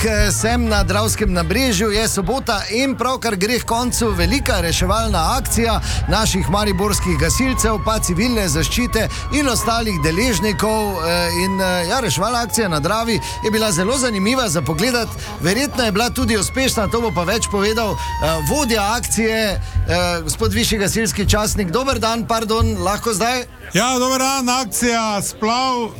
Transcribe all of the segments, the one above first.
Sem na Dravskem nabrežju, je sobota in pravkar gre k koncu velika reševalna akcija naših mariborskih gasilcev, pa civilne zaščite in ostalih deležnikov. Reševalna akcija na Dravi je bila zelo zanimiva za pogledat, verjetno je bila tudi uspešna, to bo pa več povedal vodja akcije, gospod višji gasilski častnik. Dober dan, lahko zdaj? Ja, dober dan, akcija Splav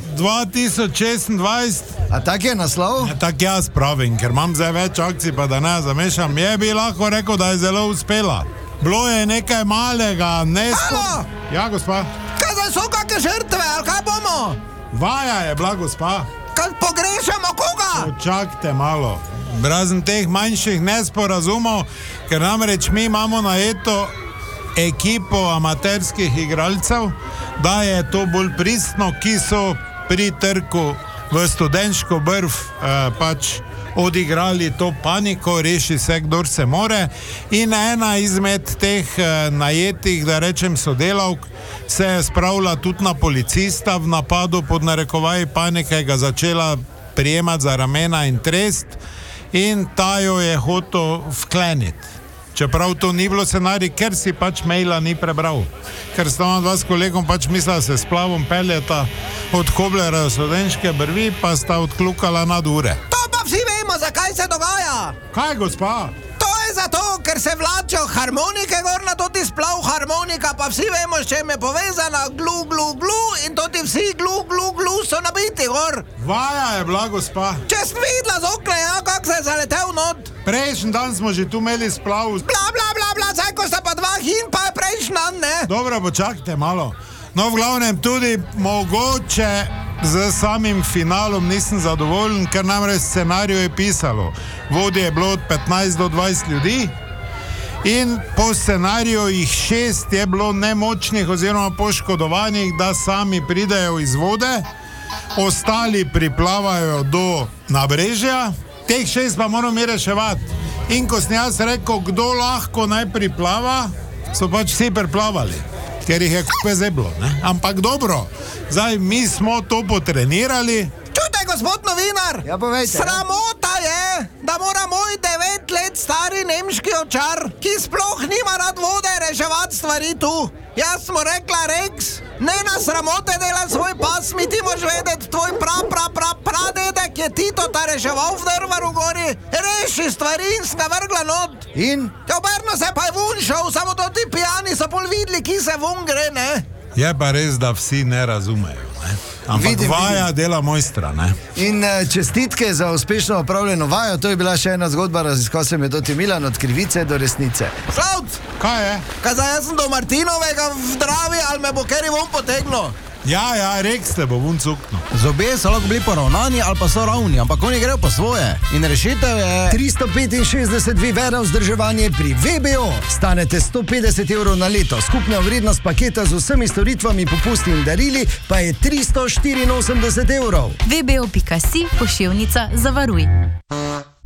2026. A tak je naslov? Ja, tak jaz pravim, ker imam zdaj več akcij, pa da ne zamešam. Bi lahko rekel, da je zelo uspela. Bilo je nekaj malega, Halo! Ja, gospa. Kaj zdaj so kakšne žrtve, ali kaj bomo? Vaja je bila, gospa. Kaj pogrešamo koga? Počakajte malo. Razen teh manjših nesporazumov, ker namreč mi imamo najeto ekipo amaterskih igralcev, da je to bolj pristno, ki so pri trku v Studenško brv odigrali to paniko, reši se, kdor se more. In ena izmed teh najetih, da rečem sodelavk, se je spravila tudi na policista v napadu pod narekovaji panike, ga začela prijemati za ramena in trest in ta jo je hotel vkleniti. Čeprav to ni bilo scenarij, ker si maila ni prebral. Ker sta ona dva s kolegom mislila, da se Splavom peljeta od Koblera do Studenške brvi, pa sta odklukala nad ure. To pa vsi vemo, zakaj se dogaja. Kaj, gospa? To je zato, ker se vlačijo harmonike gor na toti Splav harmonika, pa vsi vemo, s čem je povezana, glu, glu, glu, in toti vsi glu, glu, glu so nabiti gor. Vaja je bila, gospa. Če si videla z okna, kak se je zaletel not. Prejšnji dan smo že tu imeli Splav. Bla, bla, bla, bla, zdaj ko sta pa dva hin, pa je prejšnji dan, ne? Dobro, počakajte malo. No, v glavnem tudi mogoče z samim finalom nisem zadovoljen, ker namreč scenariju je pisalo. Vodje je bilo od 15 do 20 ljudi in po scenariju jih 6 je bilo nemočnih oziroma poškodovanih, da sami pridejo iz vode, ostali priplavajo do nabrežja, teh 6 pa moramo mi reševati. In ko sem jaz rekel, kdo lahko naj priplava, so vsi priplavali, ker jih je kupe zeblo, ne? Ampak dobro, zdaj mi smo to potrenirali. Čutaj, gospod novinar, ja, povejte, sramota je, da mora moj 9 let stari nemški ovčar, ki sploh nima rad vode, reševati stvari tu. Jaz smo rekla, Rex, ne na sramote dela svoj pas, mi ti moš vedeti, tvoj pradedek je Tito ta reševal v Drvaru gori, reši stvari in sem ga vrgla not. In? Obrno se pa je vun šel, samo to ti pijani so pol videli, ki se vun gre, ne? Je pa res, da vsi ne razumejo, ne? Ampak vaja dela mojstra, ne? In čestitke za uspešno opravljeno vajo, to je bila še ena zgodba, raziskal sem je doti Milan od krivice do resnice. Slavc! Kaj je? Kaj zdaj jaz sem do Martinovega v Dravi, ali me bo keri von potegnil? Ja, Rex te bo vun cuknil. Zobje so lahko bili poravnani ali pa so ravni, ampak oni grejo po svoje. In rešitev je 365 vivera vzdrževanje pri VBO. Stanete 150 € na leto. Skupna vrednost paketa z vsemi storitvami, popusti in darili pa je 384 €. VBO.si, pošiljnica, zavaruj.